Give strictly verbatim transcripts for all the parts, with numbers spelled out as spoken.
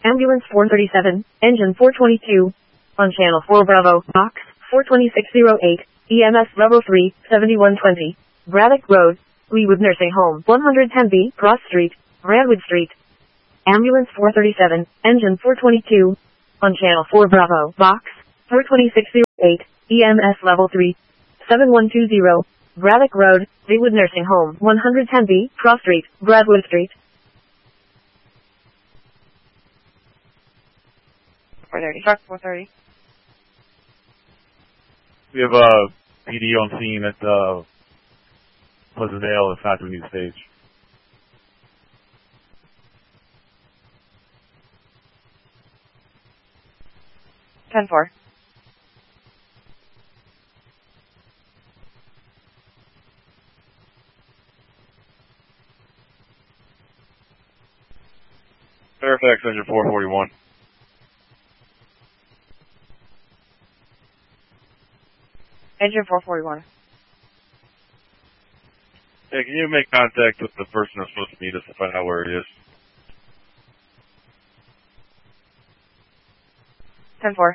Ambulance four thirty-seven, engine four twenty-two. On channel four Bravo, box four two six zero eight, E M S level three, seventy-one twenty. Braddock Road, Leawood Nursing Home, one ten B, Cross Street, Brandwood Street. Ambulance four thirty-seven, engine four twenty-two. On channel four Bravo, box four two six zero eight, E M S level three, seven one two zero. Braddock Road, Leawood Nursing Home, one ten B, Cross Street, Brandwood Street. four thirty. Truck four thirty. We have a uh, P D on scene at uh, Pleasantdale at Factory New Stage. ten four. Fairfax engine four forty-one. Engine four forty-one. Hey, can you make contact with the person that's supposed to meet us to find out where it is? ten four.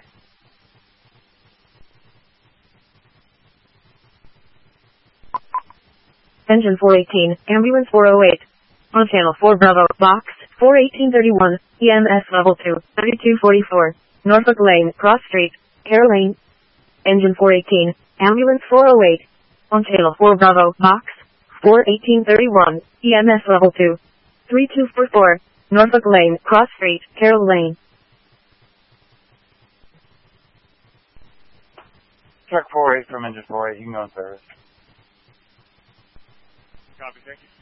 Engine four eighteen, ambulance four oh eight. On channel four Bravo, box four eighteen thirty-one, E M S level two, thirty-two forty-four. Norfolk Lane, Cross Street, Carroll Lane. Engine four eighteen, ambulance four oh eight. On channel four Bravo, box four eighteen thirty-one, E M S level two, thirty-two forty-four. Norfolk Lane, Cross Street, Carroll Lane. Truck four eight from engine four eight, you can go on service. Copy, thank you.